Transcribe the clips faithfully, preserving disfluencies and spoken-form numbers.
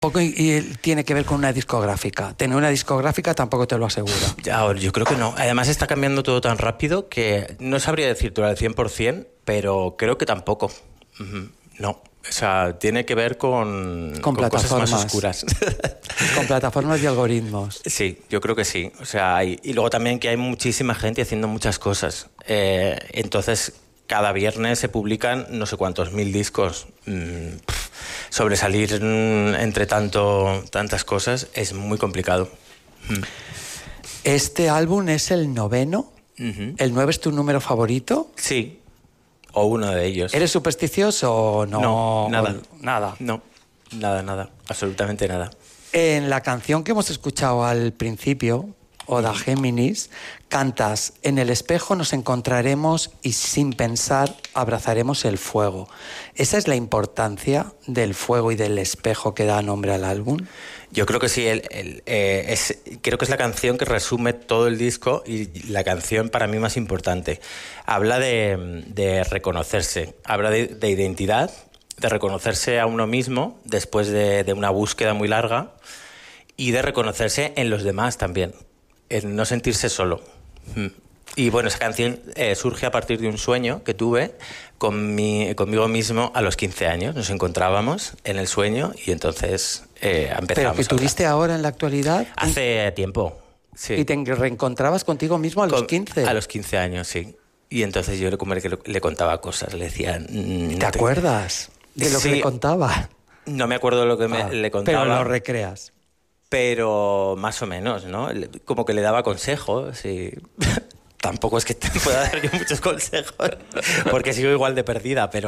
Poco y, y tiene que ver con una discográfica. Tener una discográfica tampoco te lo aseguro. Ya, yo creo que no. Además está cambiando todo tan rápido que no sabría decirte al cien por ciento, pero creo que tampoco. Uh-huh. No. O sea, tiene que ver con, con, con cosas más oscuras. Con plataformas y algoritmos. Sí, yo creo que sí. O sea, hay, y luego también que hay muchísima gente haciendo muchas cosas. Eh, entonces, cada viernes se publican no sé cuántos mil discos. Mm, pff, sobresalir mm, entre tanto, tantas cosas es muy complicado. Mm. ¿Este álbum es el noveno? Uh-huh. ¿El nueve es tu número favorito? Sí. O uno de ellos. ¿Eres supersticioso o no? No, nada. O, nada. No, nada, nada. Absolutamente nada. En la canción que hemos escuchado al principio, Oda Géminis, cantas: en el espejo nos encontraremos y sin pensar abrazaremos el fuego. ¿Esa es la importancia del fuego y del espejo que da nombre al álbum? Yo creo que sí, el, el, eh, es, creo que es la canción que resume todo el disco y la canción para mí más importante. Habla de, de reconocerse, habla de, de identidad, de reconocerse a uno mismo después de, de una búsqueda muy larga y de reconocerse en los demás también, en no sentirse solo. Y bueno, esa canción eh, surge a partir de un sueño que tuve con mi, conmigo mismo a los quince años. Nos encontrábamos en el sueño y entonces eh, empezamos. ¿Pero que tuviste ahora en la actualidad? Hace tiempo, sí. ¿Y te reencontrabas contigo mismo a los con, quince? A los quince años, sí. Y entonces yo como que le contaba cosas, le decía... Mm, ¿Te acuerdas de lo sí, que le contaba? No me acuerdo de lo que me, ah, le contaba. Pero lo recreas. Pero más o menos, ¿no? Como que le daba consejos y... Tampoco es que te pueda dar yo muchos consejos, porque sigo igual de perdida, pero,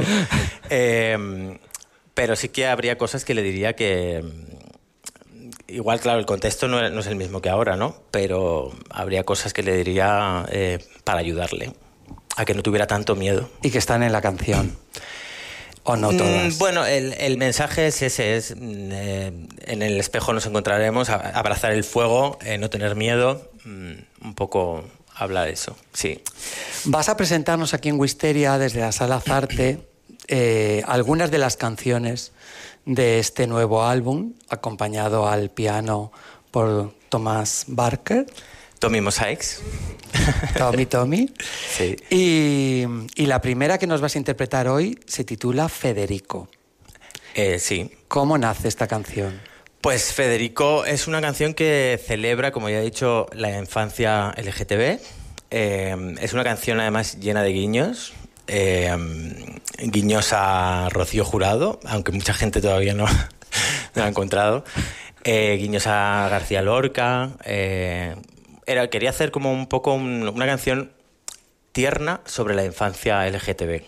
eh, pero sí que habría cosas que le diría que... Igual, claro, el contexto no, no es el mismo que ahora, ¿no? Pero habría cosas que le diría eh, para ayudarle a que no tuviera tanto miedo. Y que están en la canción. ¿O no todas? Mm, bueno, el, el mensaje es ese, es eh, en el espejo nos encontraremos, a, abrazar el fuego, eh, no tener miedo, mm, un poco... Habla de eso, sí. Vas a presentarnos aquí en Wisteria, desde la Sala Zarte, eh, algunas de las canciones de este nuevo álbum, acompañado al piano por Thomas Barker. Tommy Mosaics. Tommy, Tommy. Sí. Y, y la primera que nos vas a interpretar hoy se titula Federico. Eh, sí. ¿Cómo nace esta canción? Pues Federico es una canción que celebra, como ya he dicho, la infancia L G T B. Eh, es una canción además llena de guiños. Eh, guiños a Rocío Jurado, aunque mucha gente todavía no, no lo ha encontrado. Eh, guiños a García Lorca. Eh, era, quería hacer como un poco un, una canción tierna sobre la infancia L G T B.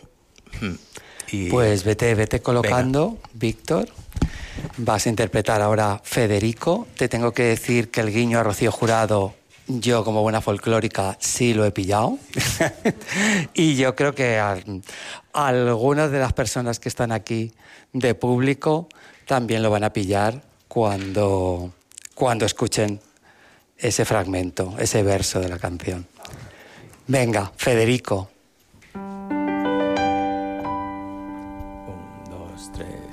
Y, pues vete, vete colocando, venga. Víctor. Vas a interpretar ahora Federico. Te tengo que decir que el guiño a Rocío Jurado, yo como buena folclórica sí lo he pillado. Y yo creo que a, a algunas de las personas que están aquí de público también lo van a pillar cuando, cuando escuchen ese fragmento, ese verso de la canción. Venga, Federico.